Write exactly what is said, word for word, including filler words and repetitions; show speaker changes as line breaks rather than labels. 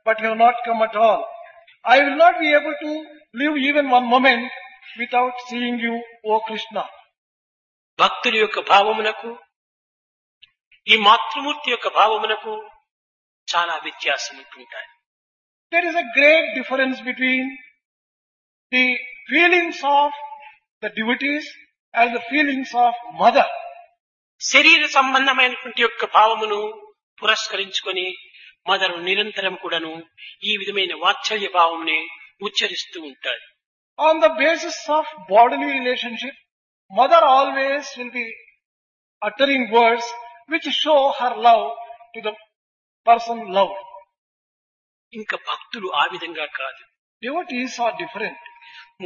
but you have not come at all. I will not be able to live even one moment without seeing you, O Krishna.
భక్తుల యొక్క భావమునకు ఈ మాతృమూర్తి యొక్క భావమునకు చాలా వ్యత్యాసం ఉంటుంటాయి.
There is a great difference between the feelings of the devotees and the feelings of mother.
శరీర సంబంధమైనటువంటి యొక్క భావమును పురస్కరించుకొని మదరు నిరంతరం కూడాను ఈ విధమైన వాత్సల్య భావముని ఉచ్చరిస్తూ ఉంటాడు.
On the basis of bodily relationship, mother always will be uttering words which show her love to the person loved.
ఇంకా భక్తులు ఆ విధంగా కాదు.
Devotees are different.